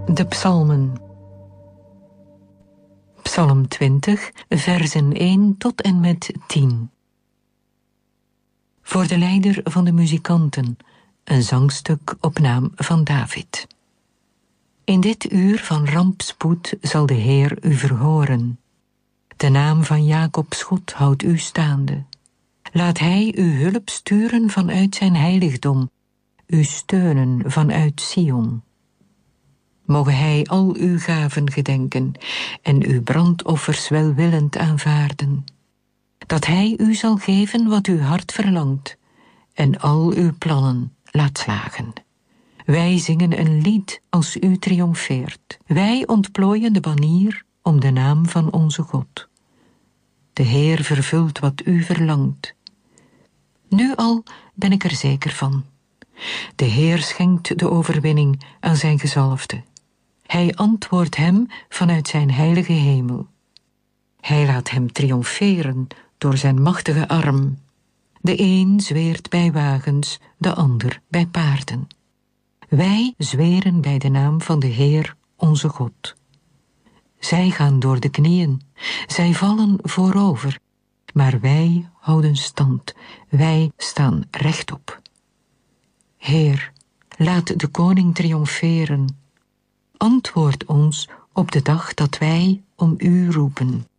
De psalmen. Psalm 20, versen 1 tot en met 10. Voor de leider van de muzikanten, een zangstuk op naam van David. In dit uur van rampspoed zal de Heer u verhoren. De naam van Jacobs God houdt u staande. Laat hij uw hulp sturen vanuit zijn heiligdom, u steunen vanuit Sion. Moge hij al uw gaven gedenken en uw brandoffers welwillend aanvaarden. Dat hij u zal geven wat uw hart verlangt en al uw plannen laat slagen. Wij zingen een lied als u triomfeert. Wij ontplooien de banier om de naam van onze God. De Heer vervult wat u verlangt. Nu al ben ik er zeker van. De Heer schenkt de overwinning aan zijn gezalfde. Hij antwoordt hem vanuit zijn heilige hemel. Hij laat hem triomferen door zijn machtige arm. De een zweert bij wagens, de ander bij paarden. Wij zweren bij de naam van de Heer, onze God. Zij gaan door de knieën, zij vallen voorover, maar wij houden stand, wij staan rechtop. Heer, laat de koning triomferen. Antwoord ons op de dag dat wij om u roepen.